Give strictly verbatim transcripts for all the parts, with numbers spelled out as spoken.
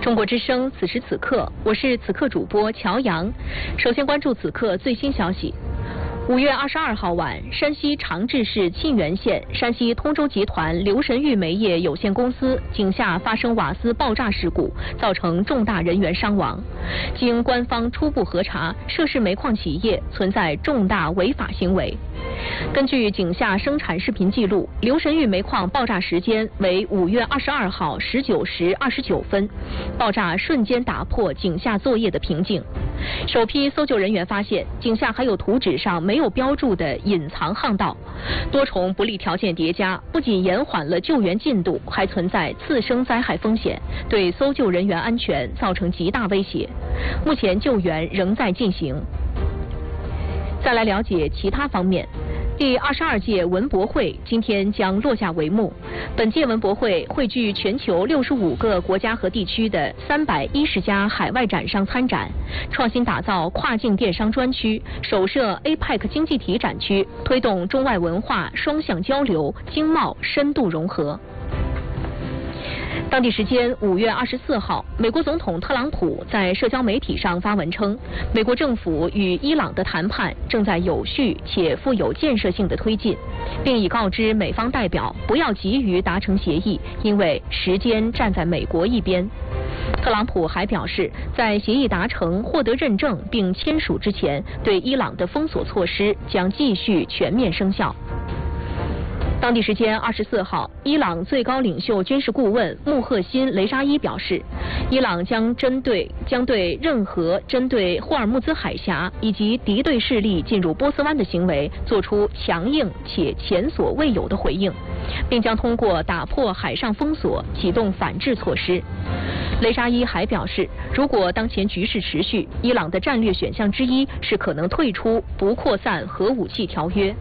中国之声，此时此刻，我是此刻主播乔阳。首先关注此刻最新消息。五月二十二号晚，山西长治市沁源县山西通州集团刘神玉煤业有限公司井下发生瓦斯爆炸事故，造成重大人员伤亡。经官方初步核查，涉事煤矿企业存在重大违法行为。根据井下生产视频记录，刘神玉煤矿爆炸时间为五月二十二号十九时二十九分，爆炸瞬间打破井下作业的平静。首批搜救人员发现，井下还有图纸上没有标注的隐藏巷道，多重不利条件叠加，不仅延缓了救援进度，还存在次生灾害风险，对搜救人员安全造成极大威胁。目前救援仍在进行。再来了解其他方面。第二十二届文博会今天将落下帷幕。本届文博会汇聚全球六十五个国家和地区的三百一十家海外展商参展，创新打造跨境电商专区，首设 A P E C 经济体展区，推动中外文化双向交流、经贸深度融合。当地时间五月二十四号，美国总统特朗普在社交媒体上发文称，美国政府与伊朗的谈判正在有序且富有建设性的推进，并已告知美方代表不要急于达成协议，因为时间站在美国一边。特朗普还表示，在协议达成、获得认证并签署之前，对伊朗的封锁措施将继续全面生效。当地时间二十四号，伊朗最高领袖军事顾问穆赫辛·雷沙伊表示，伊朗将针对将对任何针对霍尔木兹海峡以及敌对势力进入波斯湾的行为做出强硬且前所未有的回应，并将通过打破海上封锁启动反制措施。雷沙伊还表示，如果当前局势持续，伊朗的战略选项之一是可能退出不扩散核武器条约。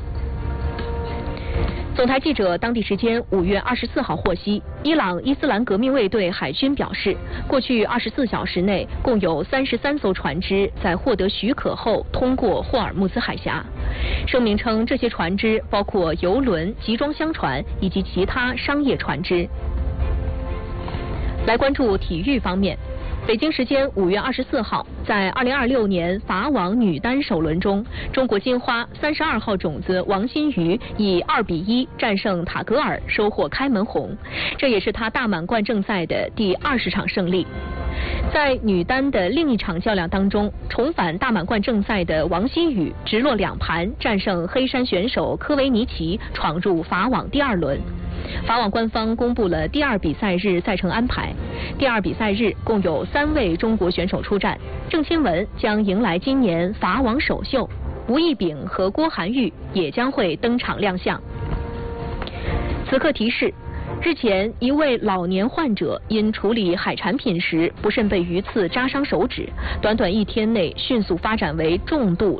总台记者当地时间五月二十四号获悉，伊朗伊斯兰革命卫队海军表示，过去二十四小时内共有三十三艘船只在获得许可后通过霍尔木兹海峡。声明称，这些船只包括油轮、集装箱船以及其他商业船只。来关注体育方面。北京时间五月二十四号，在二零二六年法网女单首轮中，中国金花三十二号种子王欣瑜以二比一战胜塔格尔，收获开门红，这也是她大满贯正赛的第二十场胜利。在女单的另一场较量当中，重返大满贯正赛的王欣瑜直落两盘战胜黑山选手科维尼奇，闯入法网第二轮。法网官方公布了第二比赛日赛程安排。第二比赛日共有三位中国选手出战，郑钦文将迎来今年法网首秀，吴亦丙和郭涵玉也将会登场亮相。此刻提示。日前，一位老年患者因处理海产品时不慎被鱼刺扎伤手指，短短一天内迅速发展为重度